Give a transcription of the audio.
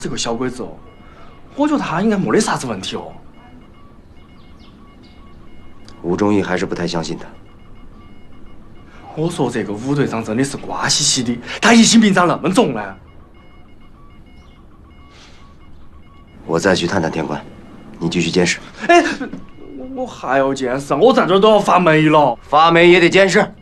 这个小鬼子哦，我觉得他应该没得啥子问题哦。 吴忠义还是不太相信他。 我说这个武队长真的是瓜兮兮的，他疑心病长那么重呢。 我再去探探天官，你继续监视。 哎，我还要监视，我在这儿都要发霉了。 发霉也得监视。